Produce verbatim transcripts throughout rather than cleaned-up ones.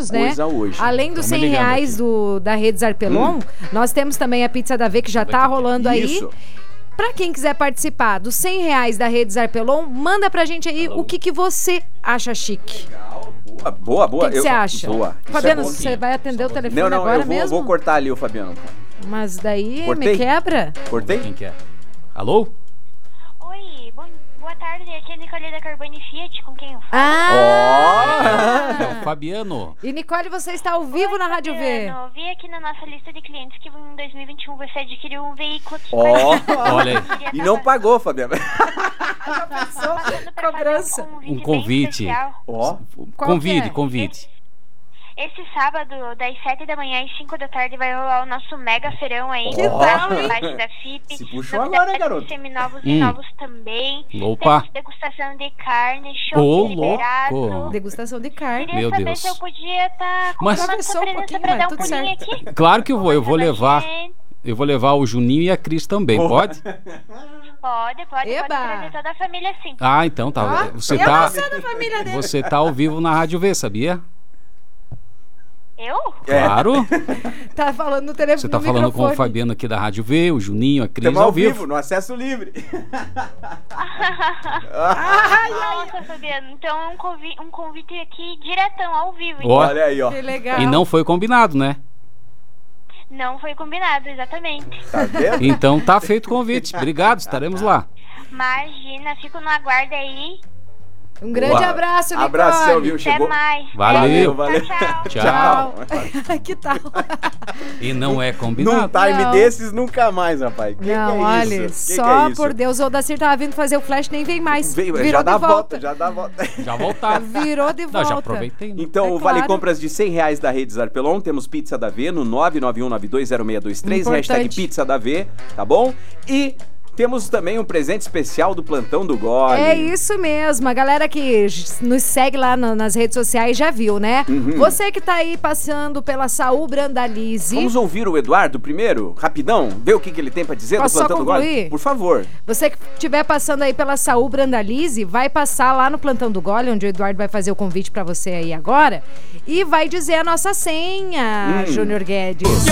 menos, né? coisa hoje. Além dos Tamo cem ligando reais aqui. do, da Rede Zarpelon, Hum. nós temos também a Pizza da V, que já tá rolando aí. Isso. Pra quem quiser participar dos cem reais da Rede Zarpelon, manda pra gente aí o que, que você acha chique. Boa, boa. boa. O que Eu- você acha? Boa. Isso Fabiano, é bom. você vai atender o telefone Não, não, agora eu vou, mesmo? vou cortar ali o Fabiano. Mas daí Cortei? me quebra? Cortei? Quem que é? Alô? Oi, bom, boa tarde, aqui é a Nicole da Carbone Fiat, com quem eu falo? Ah! É o Fabiano. E Nicole, você está ao vivo Oi, na Rádio V. Fabiano, vi aqui na nossa lista de clientes que em dois mil e vinte e um você adquiriu um veículo aqui. Ó, Olha aí. e não pagou, Fabiano. Cobrança. Um convite. Ó, Qual Convide, que é? convite. Esse sábado, das sete da manhã às cinco da tarde, vai rolar o nosso mega feirão aí. Que no tal, site hein? da F I P. Se puxou Novidades agora, hein, garoto? Seminovos Hum. e novos também. Opa. Temos degustação de carne, Ô, show liberado. louco. Degustação de carne. Queria Meu saber Deus. se eu podia estar Mas- confirmando Atravessou sua um presença pouquinho, pra vai, dar um tudo pulinho certo. aqui. Claro que eu vou, eu vou Conversar levar. bastante. Eu vou levar o Juninho e a Cris também, pode? Pode, pode, Eba. pode trazer toda a família sim. Ah, então tá. Ó, Você eu tá. não sou da família dele. Você tá ao vivo na Rádio V, sabia? Eu? É. Claro. Tá falando no telefone. Você tá no falando com o microfone. Fabiano aqui da Rádio V, o Juninho, a Cris estamos ao ao vivo. vivo, no acesso livre. Nossa, Fabiano, então é um, convi um convite aqui diretão, ao vivo. Ó. Olha aí, ó. Que legal. E não foi combinado, né? Não foi combinado, exatamente. Tá vendo? Então tá feito o convite. Obrigado, estaremos lá. Imagina, fico no aguardo aí. Um grande Boa. abraço, Nicole. Abração, viu? Até Chegou. mais. Valeu. Valeu. Tchau, tchau. Tchau. Que tal? E não é Num combinado. time Não. desses, nunca mais, rapaz. Que Não, que é olha, isso? Que só que é isso? por Deus, o Odacir tava vindo fazer o flash, nem vem mais. Veio, Virou já de dá volta. volta, já dá volta. Já voltar. Virou de volta. Não, já aproveitei. Né? Então, É o Vale claro. Compras de cem reais da Rede Zarpelon, temos pizza da V no nove nove um nove dois zero seis dois três, Importante. hashtag pizza da V, tá bom? E temos também um presente especial do Plantão do Gole. É isso mesmo, a galera que j- nos segue lá na- nas redes sociais já viu, né? Uhum. Você que tá aí passando pela Saúl Brandalize, Vamos ouvir o Eduardo primeiro, rapidão, ver o que, que ele tem pra dizer Posso do só Plantão do concluir? Gole? Por favor. você que estiver passando aí pela Saúl Brandalize, vai passar lá no Plantão do Gole, onde o Eduardo vai fazer o convite pra você aí agora, e vai dizer a nossa senha, Hum. Júnior Guedes. E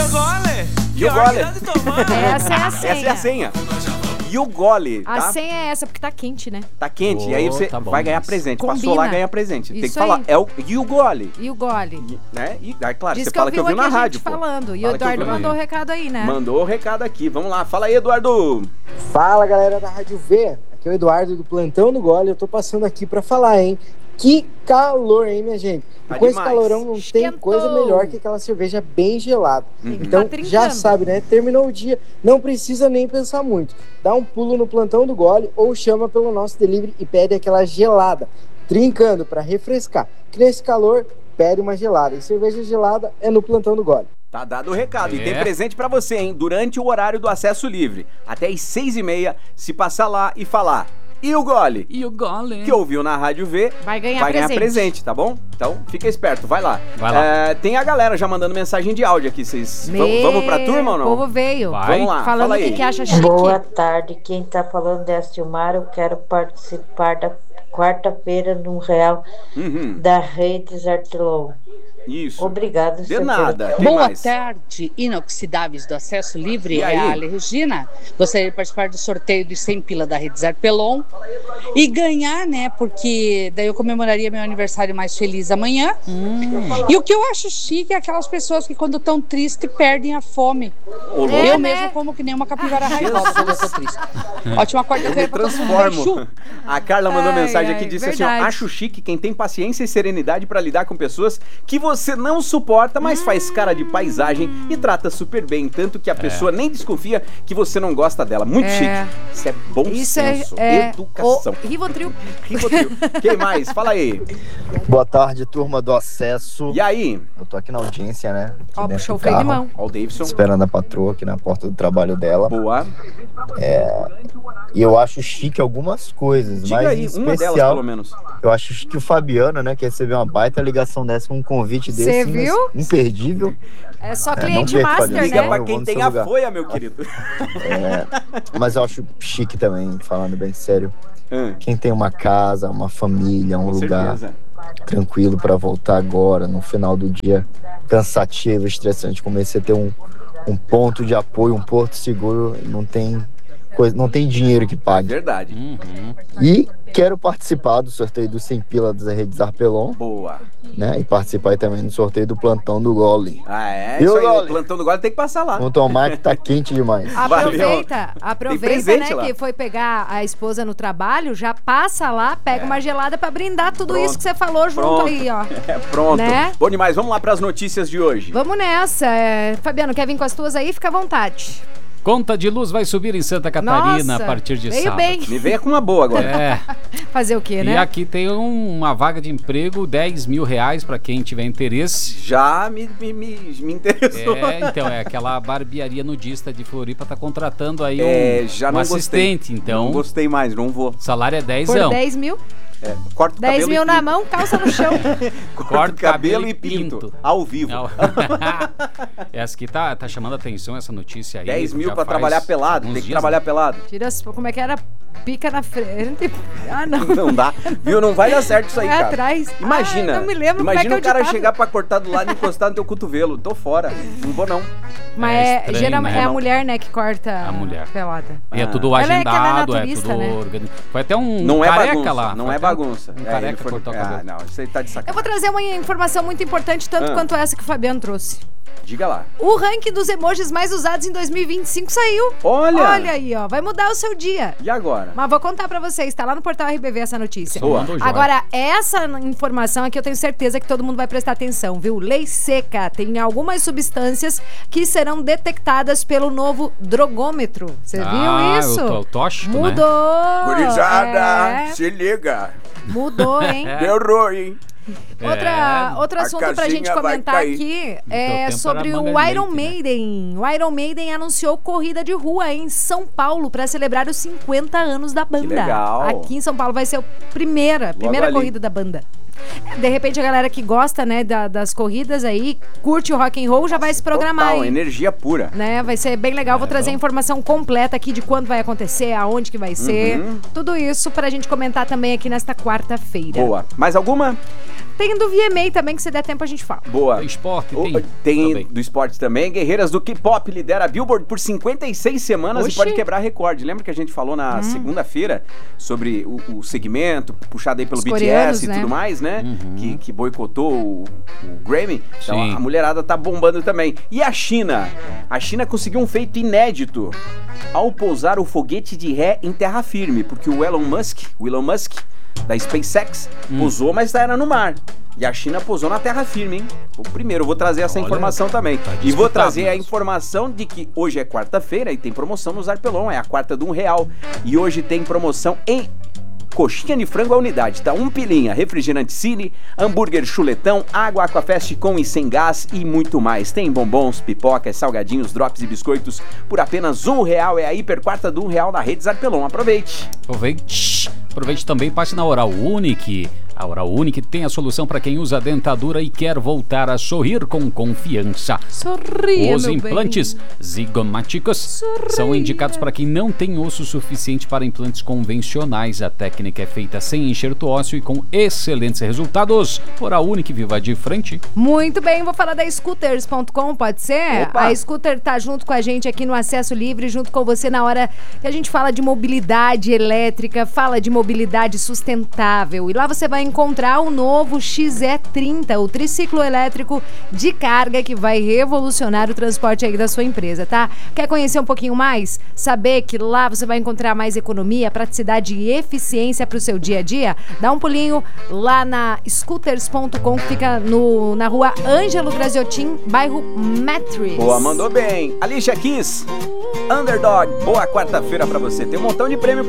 o Gole? Essa é a senha. Essa é a senha. E o Gole, A tá? senha é essa, porque tá quente, né? Tá quente, Oh, e aí você tá bom vai ganhar isso. presente. Combina. Passou lá, ganha presente. Tem que Isso falar. aí. É o, e o Gole, E o Gole? e- né? E, é claro, Diz você que fala que ouviu ouviu na aqui a rádio, gente pô. falando. E o Fala que Eduardo ouviu. mandou o recado aí, né? Mandou o recado aqui. Vamos lá. Fala aí, Eduardo. Fala, galera da Rádio V. Aqui é o Eduardo do Plantão do Gole. Eu tô passando aqui pra falar, hein? Que calor, hein, minha gente? Tá E com esse demais. calorão não Esquentou. tem coisa melhor que aquela cerveja bem gelada. Uhum. Então, Tá trincando. já sabe, né? Terminou o dia, não precisa nem pensar muito. Dá um pulo no Plantão do Gole ou chama pelo nosso delivery e pede aquela gelada, trincando pra refrescar. Que nesse calor, pede uma gelada. E cerveja gelada é no Plantão do Gole. Tá dado o recado. E É. tem presente pra você, hein? Durante o horário do acesso livre. Até às seis e meia, se passar lá e falar. E o Gole? E o Gole. Que ouviu na Rádio V, Vai ganhar vai ganhar presente. presente, tá bom? Então, fica esperto, vai lá. Vai lá. É, tem a galera já mandando mensagem de áudio aqui. Vocês vão- Meu, vamos pra turma ou não? O povo veio. Vai. Vamos lá, Falando fala o que, aí. que acha chique. Boa tarde, quem tá falando é a Silmar. Eu quero participar da quarta-feira no Real Uhum, da Rede Zartelon. isso. Obrigado, De seu nada. Quem Boa mais? tarde, inoxidáveis do Acesso Livre, E é aí? a Ale Regina. Gostaria de participar do sorteio dos cem pila da Rede Zarpelon e ganhar, né, porque daí eu comemoraria meu aniversário mais feliz amanhã. E o que eu acho chique é aquelas pessoas que quando estão tristes perdem a fome. Ô, louco. É, eu né? mesmo como que nem uma capivara raivosa quando eu tô triste. Ótima Eu me quarta-feira pra todo mundo. transformo. Beijo. A Carla mandou Ai, mensagem ai, aqui, disse assim, verdade. ó, acho chique quem tem paciência e serenidade pra lidar com pessoas que você não suporta, mas faz cara de paisagem e trata super bem, tanto que a pessoa nem desconfia que você não gosta dela. Muito É. chique. Isso é bom Isso senso, é, é educação. o Rivotril. Rivotril. Quem mais? Fala aí. Boa tarde, turma do Acesso. E aí? Eu tô aqui na audiência, né? Aqui Ó, dentro puxou do o freio de carro, mão. Ó o Davidson. esperando a patroa aqui na porta do trabalho dela. Boa. E eu acho chique algumas coisas, Diga mas aí, em uma delas especial, pelo menos. eu acho chique o Fabiano, né, que recebeu uma baita ligação dessa, um convite Cê desse, viu? imperdível. É só É, cliente não perca, master, Fabiano. Liga né? pra Eu quem vou no tem seu a lugar. folha, meu querido. É, mas eu acho chique também, falando bem sério. Hum, Quem tem uma casa, uma família, um com lugar, certeza. tranquilo para voltar agora, no final do dia cansativo, estressante. Comecei a ter um, um ponto de apoio, um porto seguro, não tem, coisa, não tem dinheiro que pague. Verdade. Uhum. E quero participar do sorteio do cem pila das redes Arpelon. Boa. Né? E participar aí também do sorteio do plantão do Gole. Ah, é? E Isso o aí, Gole? o plantão do Gole tem que passar lá. Vamos tomar que tá quente demais. Aproveita, aproveita, presente né, lá. que foi pegar a esposa no trabalho, já passa lá, pega É. uma gelada pra brindar tudo Pronto. isso que você falou junto Pronto. aí, ó. É, pronto. Né? Bom demais, vamos lá pras notícias de hoje. Vamos nessa. É, Fabiano, quer vir com as tuas aí? Fica à vontade. Conta de luz vai subir em Santa Catarina Nossa, a partir de veio sábado. bem. Me venha com uma boa agora. É. Fazer o quê, E né? aqui tem um- uma vaga de emprego, dez mil reais para quem tiver interesse. Já me, me, me, me interessou. É, então, é aquela barbearia nudista de Floripa tá contratando aí um, É, já um não assistente, gostei. então Não gostei mais, não vou. o salário é Por dezão. dez mil, É, corta o dez cabelo mil e na pinto. mão, calça no chão. Corta o cabelo e pinto. Ao vivo. Não. Essa aqui tá, tá chamando a atenção, essa notícia aí. dez mil já pra faz trabalhar pelado. alguns Tem que dias, trabalhar né? pelado. Tira as, como é que era? Pica na frente. Ah, não. Não dá. Viu? Não vai dar certo isso aí, Vai cara. atrás. Imagina. Ah, não me lembro como é imagina que é o o cara ditado. chegar pra cortar do lado e encostar no teu cotovelo. Tô fora. Não vou, não. Mas É é, estranho, geralmente né? é a Não. mulher, né, que corta A mulher. pelada. E é Ah. tudo Ela é que ela é agendado, é, naturista, tudo né? organizado. Foi até um Não é careca bagunça. lá. Não foi é até um- bagunça. Um É, careca ele foi- cortou o Ah, cabelo. não. Isso aí tá de Eu sacanagem. vou trazer uma informação muito importante, tanto Ah. quanto essa que o Fabiano trouxe. Diga lá. O ranking dos emojis mais usados em dois mil e vinte e cinco saiu. Olha! Olha aí, ó. Vai mudar o seu dia. E agora? Mas vou contar pra vocês, tá lá no portal R B V essa notícia. Boa. Mandou joia. Agora, essa informação aqui eu tenho certeza que todo mundo vai prestar atenção, viu? Lei seca. Tem algumas substâncias que serão detectadas pelo novo drogômetro. Você Ah, viu isso? o to- o tóxico, né? Mudou. Gurizada, É, se liga. mudou, hein? Deu ruim. Outra, outro A assunto pra casinha gente vai comentar cair. aqui No teu é tempo sobre era manga o de Iron leite, né? Maiden. O Iron Maiden anunciou corrida de rua em São Paulo para celebrar os cinquenta anos da banda. legal. Aqui em São Paulo vai ser a primeira, primeira ali. corrida da banda. De repente a galera que gosta, né, da- das corridas aí, curte o rock and roll, já vai se programar Total, aí. energia pura. Né? Vai ser bem legal. Vou trazer a informação completa aqui de quando vai acontecer, aonde que vai ser. Uhum. Tudo isso pra gente comentar também aqui nesta quarta-feira. Boa. Mais alguma? Tem do V M A também, que se der tempo a gente fala. Boa. Tem esporte, O- tem. tem também. do esporte também. Guerreiras do K-pop lidera a Billboard por cinquenta e seis semanas Oxi. e pode quebrar recorde. Lembra que a gente falou na segunda-feira sobre o, o segmento puxado aí pelo Os B T S coreanos, e né? tudo mais, né? Uhum. Que, que boicotou o, o Grammy. Então Sim. a mulherada tá bombando também. E a China? A China conseguiu um feito inédito ao pousar o foguete de ré em terra firme, porque o Elon Musk, o Elon Musk da SpaceX, Hum. pousou, mas era no mar. E a China pousou na terra firme, hein? O primeiro, eu vou trazer essa Olha, informação também. tá e vou disputado trazer a mesmo. informação de que hoje é quarta-feira e tem promoção no Zarpelon, é a quarta de um real. E hoje tem promoção em coxinha de frango à unidade, tá? Um pilinha, refrigerante Cine, hambúrguer chuletão, água Aquafest com e sem gás e muito mais. Tem bombons, pipocas, salgadinhos, drops e biscoitos por apenas um real. É a hiper quarta do um real na rede Zarpelon. Aproveite! Aproveite, aproveite também, passe na Oral Unique. A Oral Unique tem a solução para quem usa dentadura e quer voltar a sorrir com confiança. Sorria, Os meu implantes bem. zigomáticos são indicados para quem não tem osso suficiente para implantes convencionais. A técnica é feita sem enxerto ósseo e com excelentes resultados. Oral Unique, viva de frente. Muito bem, vou falar da scooters ponto com, pode ser? Opa. A Scooter tá junto com a gente aqui no Acesso Livre, junto com você na hora que a gente fala de mobilidade elétrica, fala de mobilidade sustentável. E lá você vai encontrar o novo X E trinta, o triciclo elétrico de carga que vai revolucionar o transporte aí da sua empresa, tá? Quer conhecer um pouquinho mais? Saber que lá você vai encontrar mais economia, praticidade e eficiência para o seu dia a dia? Dá um pulinho lá na scooters ponto com, que fica no, na rua Ângelo Graziotin, bairro Matriz. Boa, mandou bem. Alicia Kiss, Underdog, boa quarta-feira pra você. Tem um montão de prêmio